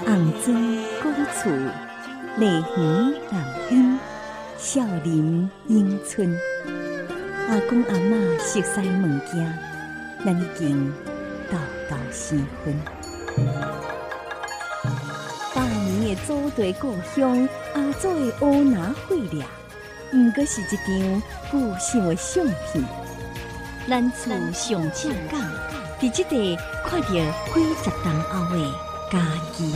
红砖古厝，梨园南荫，少林永春。阿公阿嬷熟悉物件，咱已经道道生分。8年的祖地故乡，阿祖的乌拿血掠，毋过是一张故乡的相片。咱厝上正港，伫即地看到几十栋后的家己。